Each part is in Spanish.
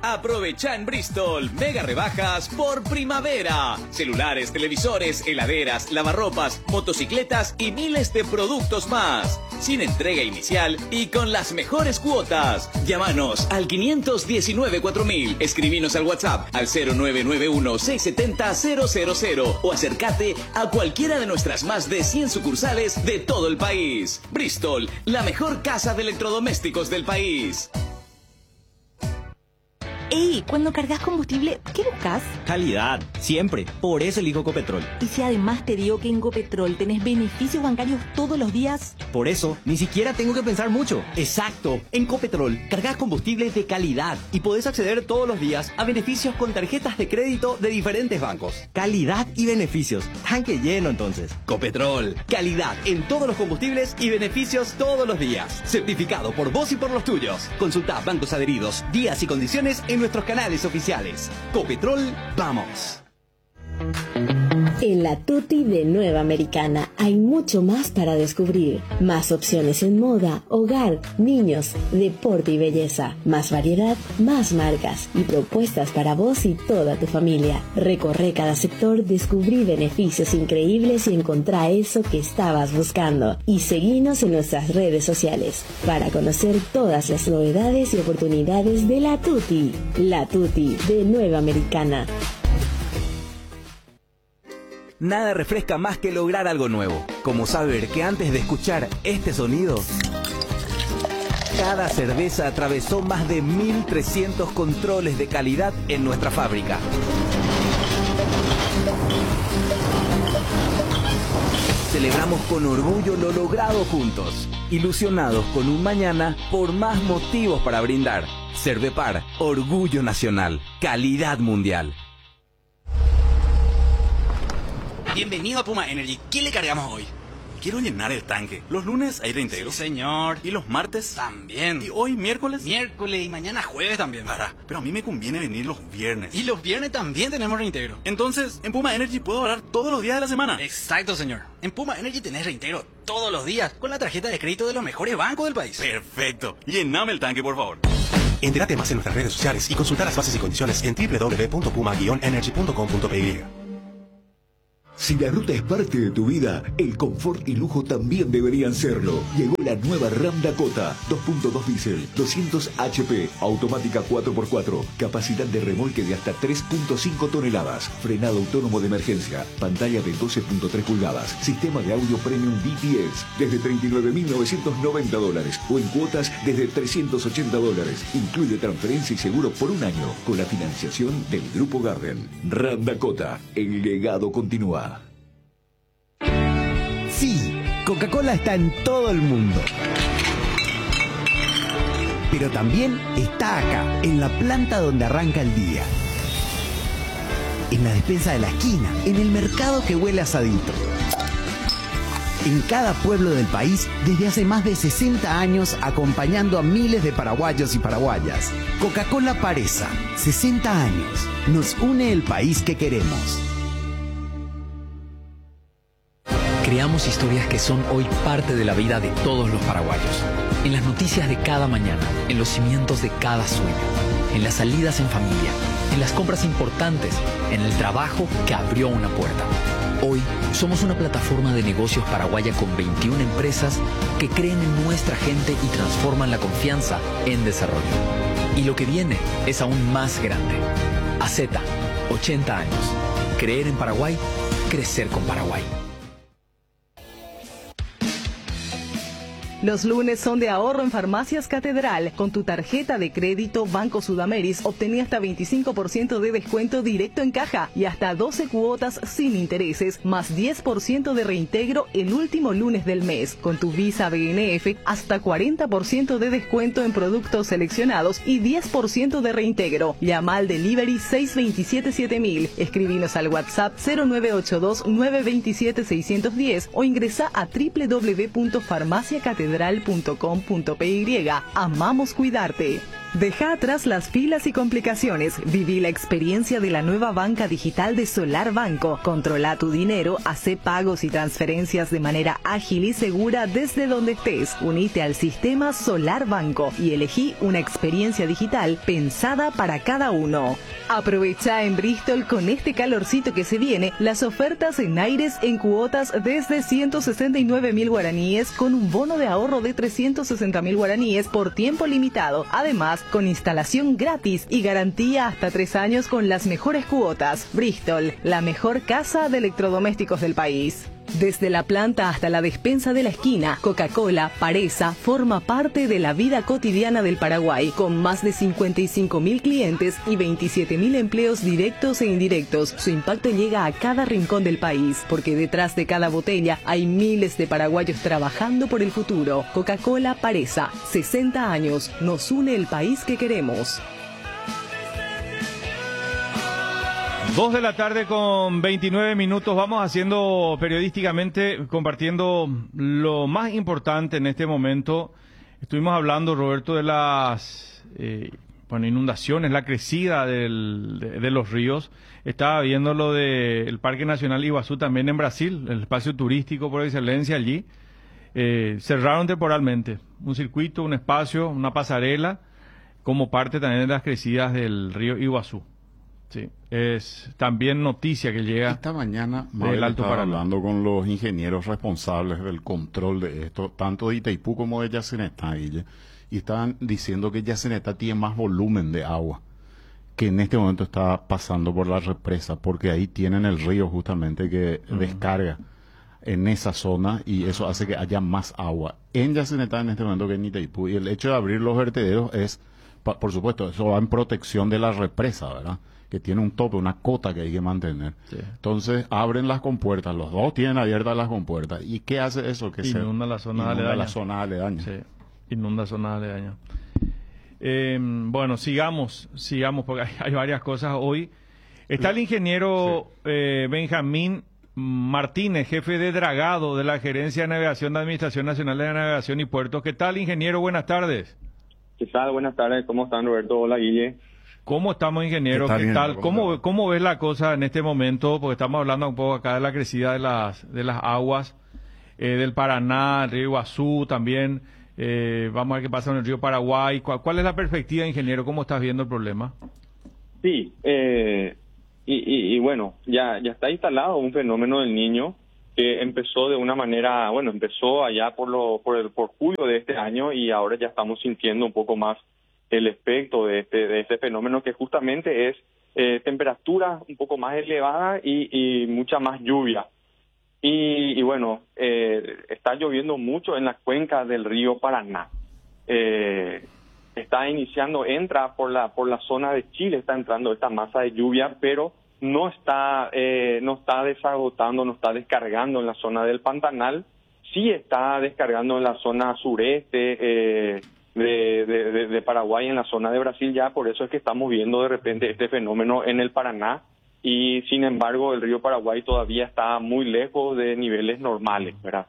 Aprovecha en Bristol mega rebajas por primavera. Celulares, televisores, heladeras, lavarropas, motocicletas y miles de productos más. Sin entrega inicial y con las mejores cuotas. Llámanos al 519-4000. Escribinos al WhatsApp al 0991-670-000 o acércate a cualquiera de nuestras más de 100 sucursales de todo el país. Bristol, la mejor casa de electrodomésticos del país. ¡Ey! Cuando cargas combustible, ¿qué buscas? Calidad, siempre. Por eso elijo Copetrol. ¿Y si además te digo que en Copetrol tenés beneficios bancarios todos los días? Por eso, ni siquiera tengo que pensar mucho. Exacto. En Copetrol, cargas combustible de calidad y podés acceder todos los días a beneficios con tarjetas de crédito de diferentes bancos. Calidad y beneficios. Tanque lleno, entonces. Copetrol. Calidad en todos los combustibles y beneficios todos los días. Certificado por vos y por los tuyos. Consulta bancos adheridos, días y condiciones en nuestros canales oficiales. Copetrol, vamos. En la Tutti de Nueva Americana hay mucho más para descubrir. Más opciones en moda, hogar, niños, deporte y belleza. Más variedad, más marcas y propuestas para vos y toda tu familia. Recorre cada sector, descubrí beneficios increíbles y encontrá eso que estabas buscando. Y seguinos en nuestras redes sociales para conocer todas las novedades y oportunidades de la Tutti. La Tutti de Nueva Americana. Nada refresca más que lograr algo nuevo, como saber que antes de escuchar este sonido, cada cerveza atravesó más de 1.300 controles de calidad en nuestra fábrica. Celebramos con orgullo lo logrado juntos, ilusionados con un mañana por más motivos para brindar. Cervepar, orgullo nacional, calidad mundial. Bienvenido a Puma Energy. ¿Qué le cargamos hoy? Quiero llenar el tanque. Los lunes hay reintegro. Sí, señor. ¿Y los martes? También. ¿Y hoy miércoles? Miércoles y mañana jueves también. Pero a mí me conviene venir los viernes. Y los viernes también tenemos reintegro. Entonces, en Puma Energy puedo ahorrar todos los días de la semana. Exacto, señor. En Puma Energy tenés reintegro todos los días con la tarjeta de crédito de los mejores bancos del país. Perfecto. Llename el tanque, por favor. Entérate más en nuestras redes sociales y consulta las bases y condiciones en www.puma-energy.com.py. Si la ruta es parte de tu vida, el confort y lujo también deberían serlo. Llegó la nueva Ram Dakota, 2.2 diésel, 200 HP, automática 4x4, capacidad de remolque de hasta 3.5 toneladas, frenado autónomo de emergencia, pantalla de 12.3 pulgadas, sistema de audio premium DTS, desde $39.990 o en cuotas desde $380. Incluye transferencia y seguro por un año con la financiación del Grupo Garden. Ram Dakota, el legado continúa. Sí, Coca-Cola está en todo el mundo. Pero también está acá, en la planta donde arranca el día. En la despensa de la esquina, en el mercado que huele a asadito. En cada pueblo del país, desde hace más de 60 años, acompañando a miles de paraguayos y paraguayas. Coca-Cola Paresa, 60 años. Nos une el país que queremos. Creamos historias que son hoy parte de la vida de todos los paraguayos. En las noticias de cada mañana, en los cimientos de cada sueño, en las salidas en familia, en las compras importantes, en el trabajo que abrió una puerta. Hoy somos una plataforma de negocios paraguaya con 21 empresas que creen en nuestra gente y transforman la confianza en desarrollo. Y lo que viene es aún más grande. AZ, 80 años. Creer en Paraguay, crecer con Paraguay. Los lunes son de ahorro en Farmacias Catedral. Con tu tarjeta de crédito Banco Sudameris obtenía hasta 25% de descuento directo en caja y hasta 12 cuotas sin intereses, más 10% de reintegro el último lunes del mes. Con tu Visa BNF, hasta 40% de descuento en productos seleccionados y 10% de reintegro. Llama al delivery 627-7000. Escribinos al WhatsApp 0982-927-610 o ingresa a www.farmaciacatedral.com.py. Amamos cuidarte. Deja atrás las filas y complicaciones. Viví la experiencia de la nueva banca digital de Solar Banco. Controla tu dinero, hace pagos y transferencias de manera ágil y segura desde donde estés. Unite al sistema Solar Banco y elegí una experiencia digital pensada para cada uno. Aprovecha en Bristol con este calorcito que se viene las ofertas en aires en cuotas desde 169.000 guaraníes con un bono de ahorro de 360.000 guaraníes por tiempo limitado. Además, con instalación gratis y garantía hasta 3 años con las mejores cuotas. Bristol, la mejor casa de electrodomésticos del país. Desde la planta hasta la despensa de la esquina, Coca-Cola, Paresa, forma parte de la vida cotidiana del Paraguay, con más de 55.000 clientes y 27.000 empleos directos e indirectos. Su impacto llega a cada rincón del país, porque detrás de cada botella hay miles de paraguayos trabajando por el futuro. Coca-Cola, Paresa, 60 años, nos une el país que queremos. 2 de la tarde con 29 minutos. Vamos haciendo periodísticamente, compartiendo lo más importante en este momento. Estuvimos hablando, Roberto, de las inundaciones, la crecida de los ríos. Estaba viendo lo del Parque Nacional Iguazú también en Brasil, el espacio turístico por excelencia allí. Cerraron temporalmente un circuito, un espacio, una pasarela, como parte también de las crecidas del río Iguazú. Sí, es también noticia que llega esta mañana. Del Alto Estaba Paraná. hablando con los ingenieros responsables del control de esto, tanto de Itaipú como de Yacinetá, Guille, y estaban diciendo que Yacinetá tiene más volumen de agua que en este momento está pasando por la represa, porque ahí tienen el río justamente que descarga en esa zona y eso hace que haya más agua en Yacinetá en este momento que en Itaipú. Y el hecho de abrir los vertederos es, por supuesto, eso va en protección de la represa, ¿verdad?, que tiene un tope, una cota que hay que mantener. Sí. Entonces abren las compuertas, los dos tienen abiertas las compuertas. ¿Y qué hace eso? Que inunda la zona aledaña. La zona aledaña. Sí, inunda zona aledaña. Bueno, sigamos, porque hay varias cosas hoy. Está el ingeniero Benjamín Martínez, jefe de dragado de la Gerencia de Navegación de Administración Nacional de Navegación y Puertos. ¿Qué tal, ingeniero? Buenas tardes. ¿Qué tal? Buenas tardes. ¿Cómo están, Roberto? Hola, Guille. ¿Cómo estamos, ingeniero? ¿Qué tal? ¿Cómo ves la cosa en este momento? Porque estamos hablando un poco acá de la crecida de las aguas del Paraná, el río Iguazú también. Vamos a ver qué pasa en el río Paraguay. ¿Cuál es la perspectiva, ingeniero? ¿Cómo estás viendo el problema? Sí, y bueno, ya está instalado un fenómeno del Niño que empezó de una manera, empezó allá por julio de este año y ahora ya estamos sintiendo un poco más el efecto de este fenómeno, que justamente es temperatura un poco más elevada y mucha más lluvia. Y bueno, está lloviendo mucho en la cuenca del río Paraná. Está iniciando, entra por la zona de Chile, está entrando esta masa de lluvia, pero no está desagotando, no está descargando en la zona del Pantanal. Sí está descargando en la zona sureste de Paraguay, en la zona de Brasil ya. Por eso es que estamos viendo de repente este fenómeno en el Paraná, y sin embargo el río Paraguay todavía está muy lejos de niveles normales, ¿verdad?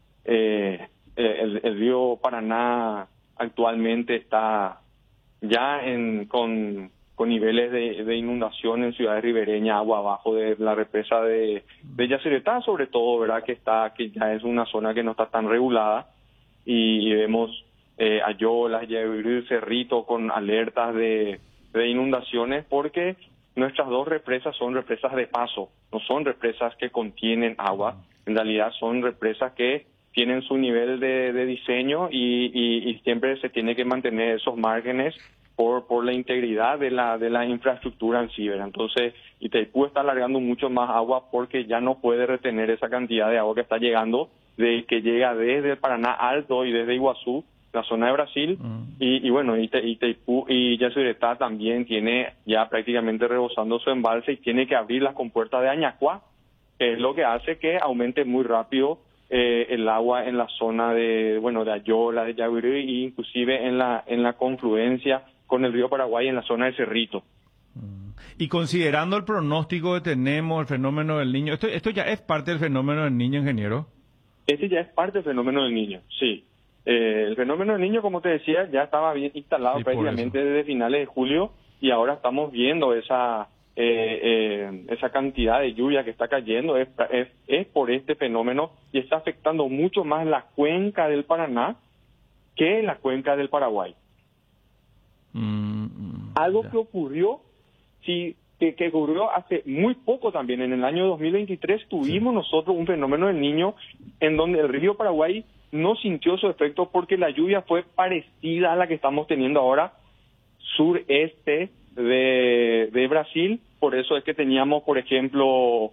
El río Paraná actualmente está ya con niveles de inundación en ciudades ribereñas, agua abajo de la represa de Yacyretá, sobre todo, ¿verdad?, que ya es una zona que no está tan regulada, y vemos Ayolas, Yacyretá, Cerrito con alertas de inundaciones, porque nuestras dos represas son represas de paso, no son represas que contienen agua. En realidad son represas que tienen su nivel de diseño y siempre se tiene que mantener esos márgenes por la integridad de la infraestructura en sí, ¿verdad? Entonces Itaipú está alargando mucho más agua porque ya no puede retener esa cantidad de agua que está llegando, que llega desde el Paraná Alto y desde Iguazú, la zona de Brasil, y bueno, Itaipú y Yacyretá también tiene ya prácticamente rebosando su embalse y tiene que abrir las compuertas de Añacuá, que es lo que hace que aumente muy rápido el agua en la zona de Ayola, de Yacyretá, e inclusive en la confluencia con el río Paraguay en la zona de Cerrito. Y considerando el pronóstico que tenemos, el fenómeno del Niño, ¿esto ya es parte del fenómeno del Niño, ingeniero? Este ya es parte del fenómeno del Niño, sí. El fenómeno del Niño, como te decía, ya estaba bien instalado prácticamente desde finales de julio y ahora estamos viendo esa cantidad de lluvia que está cayendo es por este fenómeno y está afectando mucho más la cuenca del Paraná que la cuenca del Paraguay. Algo que ocurrió, que ocurrió hace muy poco también, en el año 2023 tuvimos nosotros un fenómeno del Niño en donde el río Paraguay no sintió su efecto porque la lluvia fue parecida a la que estamos teniendo ahora sureste de Brasil. Por eso es que teníamos, por ejemplo,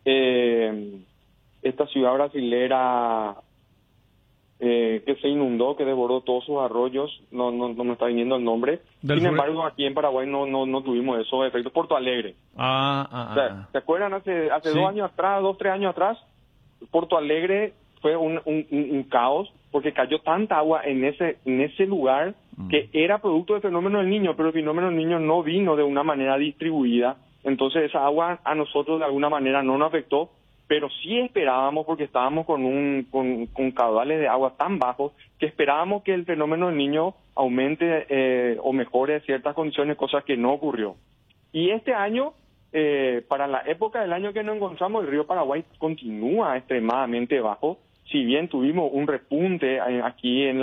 esta ciudad brasilera que se inundó, que devoró todos sus arroyos, no me está viniendo el nombre. Sin embargo, aquí en Paraguay no tuvimos esos efectos. Porto Alegre. ¿Se acuerdan? Hace sí. 2 años atrás, 3 años atrás, Porto Alegre fue un caos porque cayó tanta agua en ese lugar que era producto del fenómeno del Niño, pero el fenómeno del Niño no vino de una manera distribuida. Entonces esa agua a nosotros de alguna manera no nos afectó, pero sí esperábamos, porque estábamos con caudales de agua tan bajos, que esperábamos que el fenómeno del Niño aumente o mejore ciertas condiciones, cosa que no ocurrió. Y este año, para la época del año que nos encontramos, el río Paraguay continúa extremadamente bajo. Si bien tuvimos un repunte aquí en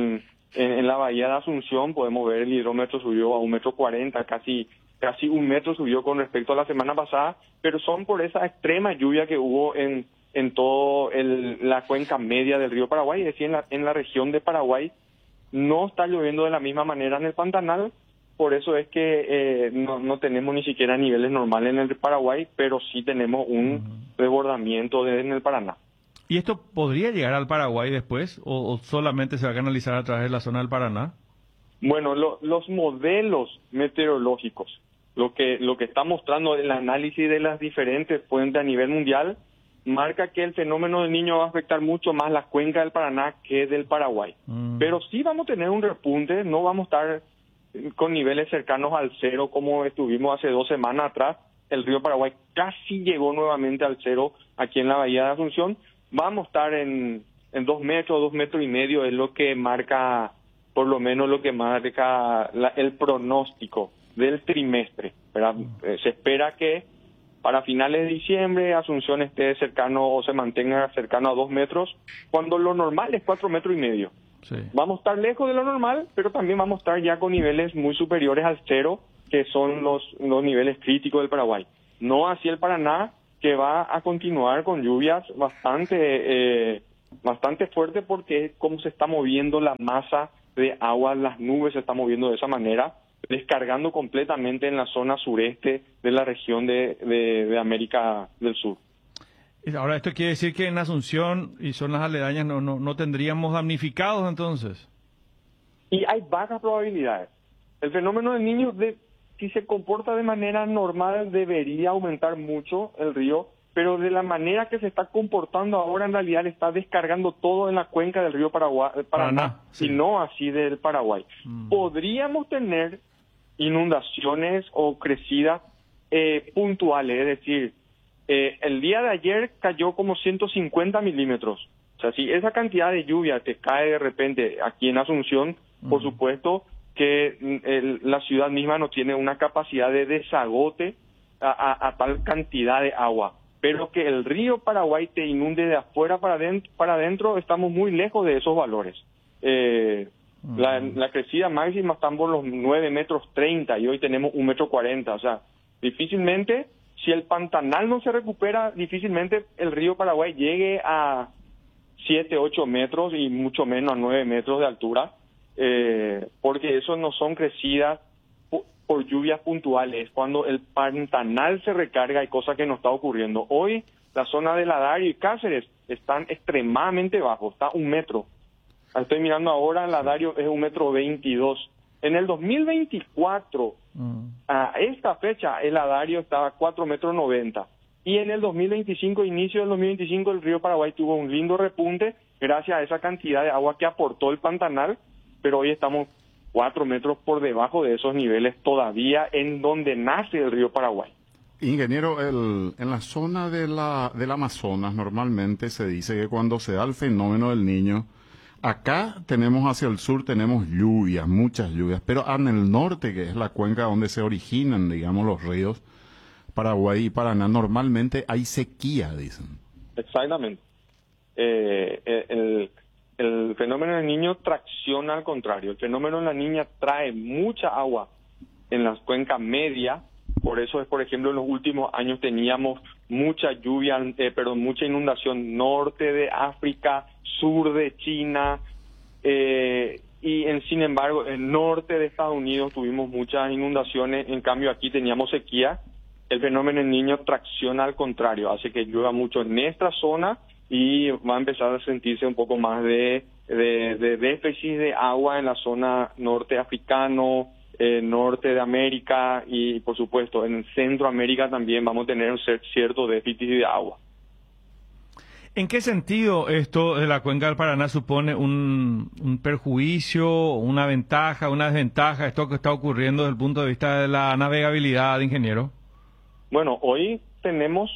la bahía de Asunción, podemos ver el hidrómetro subió a 1,40 m, casi 1 metro subió con respecto a la semana pasada, pero son por esa extrema lluvia que hubo en toda la cuenca media del río Paraguay. Es decir, en la región de Paraguay no está lloviendo de la misma manera en el Pantanal, por eso es que no tenemos ni siquiera niveles normales en el Paraguay, pero sí tenemos un desbordamiento en el Paraná. ¿Y esto podría llegar al Paraguay después o solamente se va a canalizar a través de la zona del Paraná? Bueno, los modelos meteorológicos, lo que está mostrando el análisis de las diferentes fuentes a nivel mundial, marca que el fenómeno del Niño va a afectar mucho más la cuenca del Paraná que del Paraguay. Pero sí vamos a tener un repunte, no vamos a estar con niveles cercanos al cero como estuvimos hace 2 semanas atrás. El río Paraguay casi llegó nuevamente al cero aquí en la bahía de Asunción. Vamos a estar en 2 metros, 2,5 metros, es lo que marca, por lo menos lo que marca el pronóstico del trimestre. Se espera que para finales de diciembre Asunción esté cercano o se mantenga cercano a 2 metros, cuando lo normal es 4,5 metros. Sí. Vamos a estar lejos de lo normal, pero también vamos a estar ya con niveles muy superiores al cero, que son los niveles críticos del Paraguay. No así el Paraná, que va a continuar con lluvias bastante fuertes, porque como se está moviendo la masa de agua, las nubes se están moviendo de esa manera, descargando completamente en la zona sureste de la región de América del Sur. Ahora, ¿esto quiere decir que en Asunción y zonas aledañas no tendríamos damnificados entonces? Y hay bajas probabilidades. El fenómeno del Niño, si se comporta de manera normal, debería aumentar mucho el río, pero de la manera que se está comportando ahora, en realidad le está descargando todo en la cuenca del río Paraná, sí. Y no así del Paraguay. Podríamos tener inundaciones o crecidas puntuales, es decir, el día de ayer cayó como 150 milímetros. O sea, si esa cantidad de lluvia te cae de repente aquí en Asunción, por supuesto que la ciudad misma no tiene una capacidad de desagote a tal cantidad de agua. Pero que el río Paraguay te inunde de afuera para adentro, estamos muy lejos de esos valores. La crecida máxima están por los 9,30 metros y hoy tenemos 1,40 metros. O sea, difícilmente, si el Pantanal no se recupera, difícilmente el río Paraguay llegue a 7, 8 metros y mucho menos a 9 metros de altura, porque eso no son crecidas por lluvias puntuales. Cuando el Pantanal se recarga, hay cosas que no está ocurriendo. Hoy la zona de Ladario y Cáceres están extremadamente bajos, está 1 metro. Estoy mirando ahora, Ladario es 1,22 metros. En el 2024, a esta fecha, el Ladario estaba 4,90 metros. Y en el 2025, inicio del 2025, el río Paraguay tuvo un lindo repunte gracias a esa cantidad de agua que aportó el Pantanal, pero hoy estamos 4 metros por debajo de esos niveles todavía en donde nace el río Paraguay. Ingeniero, en la zona del Amazonas normalmente se dice que cuando se da el fenómeno del Niño acá tenemos hacia el sur, tenemos lluvias, muchas lluvias, pero en el norte, que es la cuenca donde se originan, digamos, los ríos, Paraguay y Paraná, normalmente hay sequía, dicen. Exactamente. El fenómeno del Niño tracciona al contrario. El fenómeno de la Niña trae mucha agua en la cuenca media. Por eso es, por ejemplo, en los últimos años teníamos mucha lluvia, mucha inundación norte de África, sur de China, sin embargo, en norte de Estados Unidos tuvimos muchas inundaciones. En cambio, aquí teníamos sequía. El fenómeno del Niño tracciona al contrario, hace que llueva mucho en nuestra zona y va a empezar a sentirse un poco más de déficit de agua en la zona norte africano, norte de América y, por supuesto, en Centroamérica también vamos a tener un cierto déficit de agua. ¿En qué sentido esto de la cuenca del Paraná supone un perjuicio, una ventaja, una desventaja, esto que está ocurriendo desde el punto de vista de la navegabilidad, ingeniero? Bueno, hoy tenemos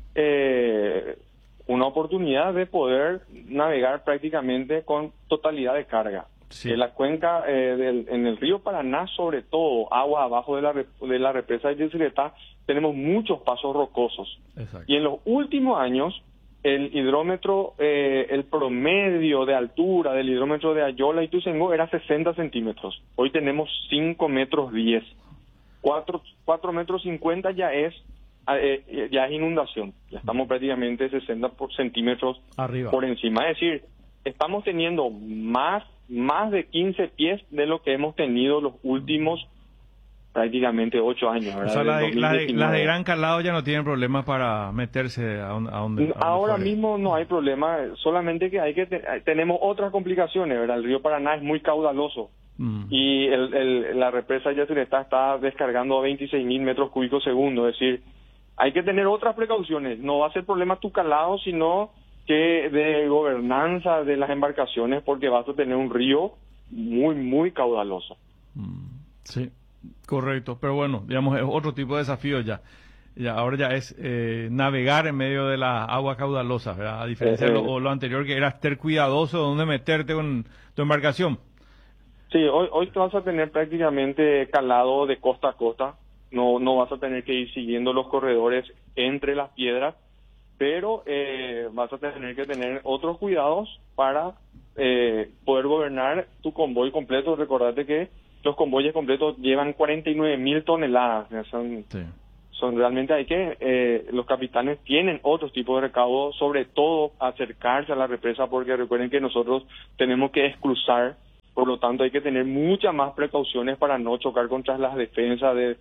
una oportunidad de poder navegar prácticamente con totalidad de carga. Sí. En la cuenca, en el río Paraná, sobre todo, agua abajo de la represa de Yacyretá, tenemos muchos pasos rocosos. Exacto. Y en los últimos años, el hidrómetro, el promedio de altura del hidrómetro de Ayola y Ituzaingó era 60 centímetros. Hoy tenemos 5 metros 10. 4 metros 50 ya es inundación. Ya estamos prácticamente 60 centímetros arriba, por encima. Es decir, estamos teniendo más de 15 pies de lo que hemos tenido los últimos prácticamente 8 años. ¿verdad? O sea, las de gran calado ya no tienen problemas para meterse a donde ahora mismo no hay problema, solamente que tenemos otras complicaciones, ¿verdad? El río Paraná es muy caudaloso. Y la represa Yacyretá está descargando a 26.000 metros cúbicos segundo, es decir, hay que tener otras precauciones. No va a ser problema tu calado, sino que de gobernanza de las embarcaciones, porque vas a tener un río muy, muy caudaloso. Sí, correcto, pero bueno, digamos, es otro tipo de desafío ya. Ahora ya es navegar en medio de la agua caudalosa, ¿verdad? A diferencia de lo anterior, que era estar cuidadoso de dónde meterte con tu embarcación. Sí, hoy te vas a tener prácticamente calado de costa a costa, no vas a tener que ir siguiendo los corredores entre las piedras, pero vas a tener que tener otros cuidados para poder gobernar tu convoy completo. Recordate que los convoyes completos llevan 49.000 toneladas, son realmente los capitanes tienen otros tipos de recaudo, sobre todo acercarse a la represa, porque recuerden que nosotros tenemos que esclusar. Por lo tanto, hay que tener muchas más precauciones para no chocar contra las defensas de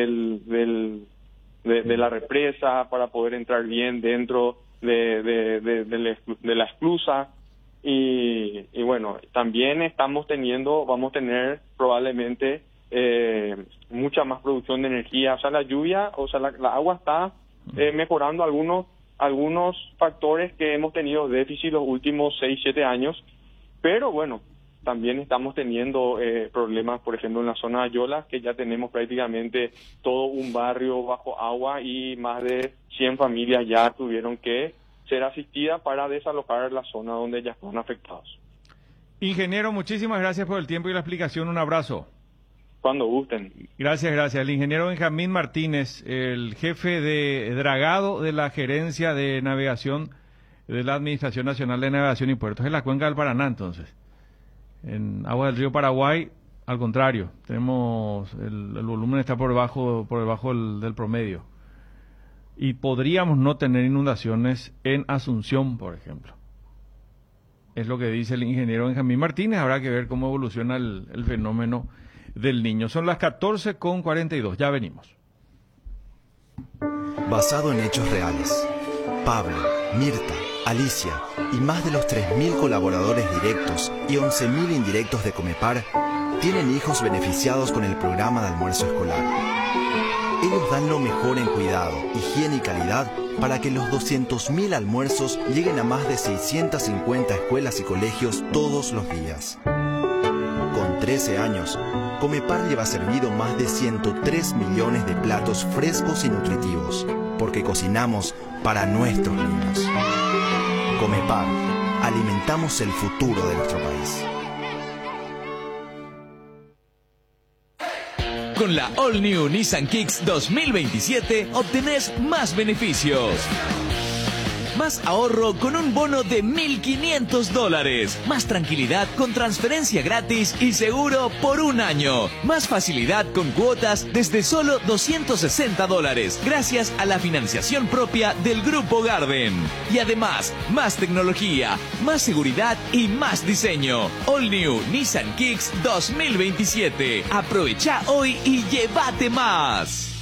la represa, para poder entrar bien dentro de la esclusa. Y bueno, también vamos a tener probablemente mucha más producción de energía. O sea, la agua está mejorando algunos factores que hemos tenido déficit los últimos 6-7 años. Pero bueno, también estamos teniendo problemas, por ejemplo, en la zona de Ayola, que ya tenemos prácticamente todo un barrio bajo agua y más de 100 familias ya tuvieron que ser asistidas para desalojar la zona donde ya están afectados. Ingeniero, muchísimas gracias por el tiempo y la explicación. Un abrazo. Cuando gusten. Gracias. El ingeniero Benjamín Martínez, el jefe de dragado de la Gerencia de Navegación de la Administración Nacional de Navegación y Puertos, en la cuenca del Paraná, entonces. En agua del río Paraguay, al contrario, tenemos el volumen está por debajo del promedio. Y podríamos no tener inundaciones en Asunción, por ejemplo. Es lo que dice el ingeniero Benjamín Martínez. Habrá que ver cómo evoluciona el fenómeno del Niño. Son las 14:42. Ya venimos. Basado en hechos reales. Pablo, Mirta, Alicia y más de los 3.000 colaboradores directos y 11.000 indirectos de Comepar tienen hijos beneficiados con el programa de almuerzo escolar. Ellos dan lo mejor en cuidado, higiene y calidad para que los 200.000 almuerzos lleguen a más de 650 escuelas y colegios todos los días. Con 13 años, Comepar lleva servido más de 103 millones de platos frescos y nutritivos, porque cocinamos para nuestros niños. Comepar, alimentamos el futuro de nuestro país. Con la All New Nissan Kicks 2027 obtenés más beneficios. Más ahorro con un bono de $1.500. Más tranquilidad con transferencia gratis y seguro por un año. Más facilidad con cuotas desde solo $260. Gracias a la financiación propia del Grupo Garden. Y además, más tecnología, más seguridad y más diseño. All New Nissan Kicks 2027. Aprovecha hoy y llévate más.